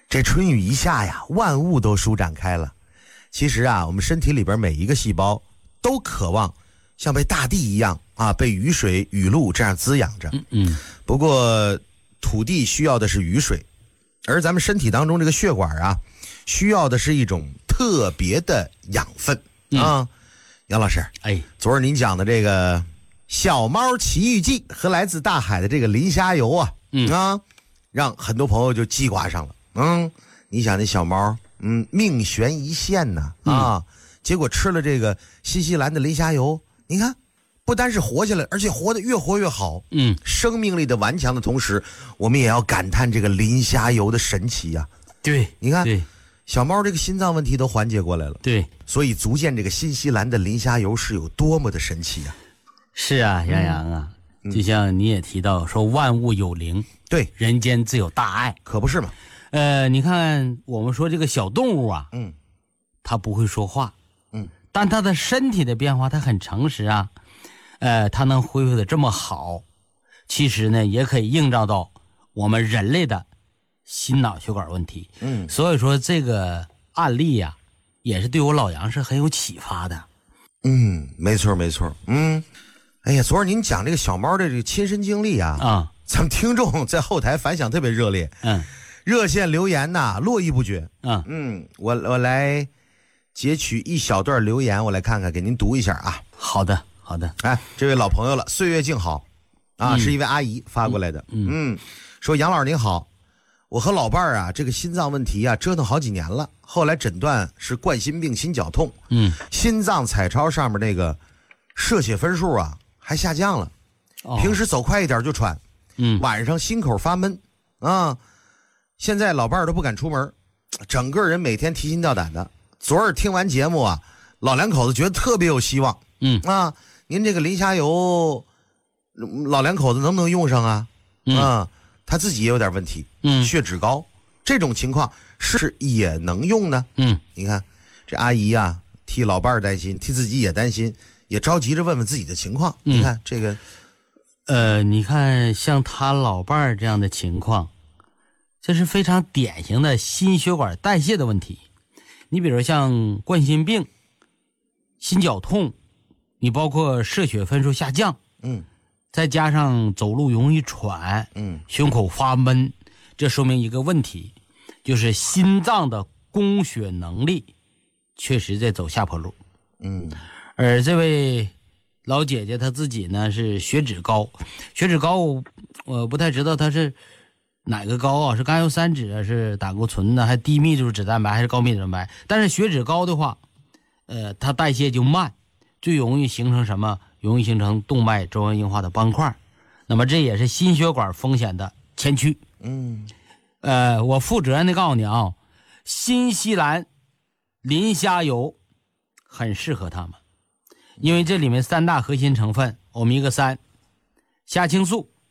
这春雨一下呀，万物都舒展开了。其实啊，我们身体里边每一个细胞都渴望像被大地一样啊，被雨水雨露这样滋养着。不过土地需要的是雨水，而咱们身体当中这个血管啊，需要的是一种特别的养分啊。杨老师，昨儿您讲的这个小猫奇遇记和来自大海的这个磷虾油啊，让很多朋友就记挂上了。你想那小猫，命悬一线呢结果吃了这个新西兰的磷虾油，你看不单是活下来，而且活得越活越好。生命力的顽强的同时，我们也要感叹这个磷虾油的神奇呀。 对， 你看对， 小猫这个心脏问题都缓解过来了。 对， 所以足见这个新西兰的磷虾油是有多么的神奇呀。 是啊，杨洋啊，就像你也提到说万物有灵， 对， 人间自有大爱， 可不是嘛。 你看我们说这个小动物啊，它不会说话，但它的身体的变化它很诚实啊，它能恢复的这么好，其实呢也可以映照到我们人类的心脑血管问题。所以说这个案例啊，也是对我老杨是很有启发的。 没错没错。哎呀，昨儿您讲这个小猫的这个亲身经历啊，咱们听众在后台反响特别热烈，热线留言呐络绎不绝。我来截取一小段留言，我来看看，给您读一下啊。 好的好的。 这位老朋友了，岁月静好啊，是一位阿姨发过来的。说杨老师您好，我和老伴儿啊这个心脏问题啊折腾好几年了，后来诊断是冠心病心绞痛，心脏彩超上面那个射血分数啊还下降了，平时走快一点就喘，晚上心口发闷啊。现在老伴儿都不敢出门，整个人每天提心吊胆的。昨儿听完节目啊，老两口子觉得特别有希望。您这个磷虾油，老两口子能不能用上啊？他自己也有点问题，血脂高，这种情况是也能用呢？你看这阿姨啊，替老伴儿担心，替自己也担心，也着急着问问自己的情况。你看这个， 你看像他老伴儿这样的情况，这是非常典型的心血管代谢的问题。你比如像冠心病、心绞痛，你包括射血分数下降，再加上走路容易喘，胸口发闷，这说明一个问题，就是心脏的供血能力确实在走下坡路。而这位老姐姐她自己呢是血脂高，我不太知道她是哪个高啊，是甘油三酯啊，是胆固醇呢，还低密度脂蛋白，还是高密度蛋白？但是血脂高的话，它代谢就慢，最容易形成什么？容易形成动脉粥样硬化的斑块，那么这也是心血管风险的前驱。我负责任的告诉你啊，新西兰磷虾油很适合他们，因为这里面3大核心成分欧米伽3、虾青素